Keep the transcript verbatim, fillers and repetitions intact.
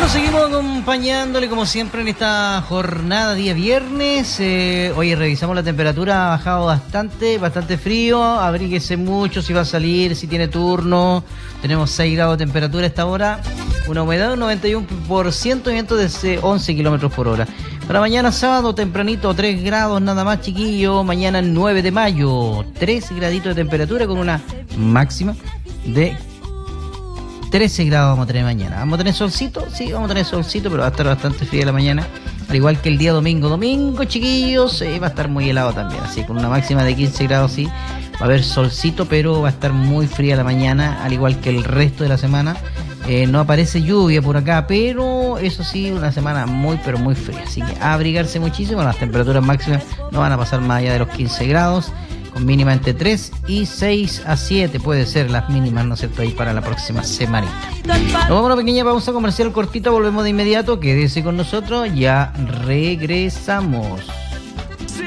Bueno, seguimos acompañándole como siempre en esta jornada día viernes. Eh, oye, revisamos la temperatura, ha bajado bastante, bastante frío. Abríguese mucho si va a salir, si tiene turno. Tenemos seis grados de temperatura a esta hora. Una humedad de un noventa y uno por ciento y viento de once kilómetros por hora. Para mañana sábado tempranito, tres grados nada más, chiquillo. Mañana nueve de mayo, tres graditos de temperatura con una máxima de trece grados vamos a tener mañana. ¿Vamos a tener solcito? Sí, vamos a tener solcito, pero va a estar bastante fría la mañana. Al igual que el día domingo. Domingo, chiquillos, eh, va a estar muy helado también. Así, con una máxima de quince grados, sí. Va a haber solcito, pero va a estar muy fría la mañana, al igual que el resto de la semana. Eh, no aparece lluvia por acá, pero eso sí, una semana muy, pero muy fría. Así que a abrigarse muchísimo. Las temperaturas máximas no van a pasar más allá de los quince grados. Con mínima entre tres y seis a siete puede ser las mínimas, ¿no es cierto?, ahí para la próxima semanita. Nos vamos a una pequeña pausa comercial cortita, volvemos de inmediato, quédese con nosotros, ya regresamos.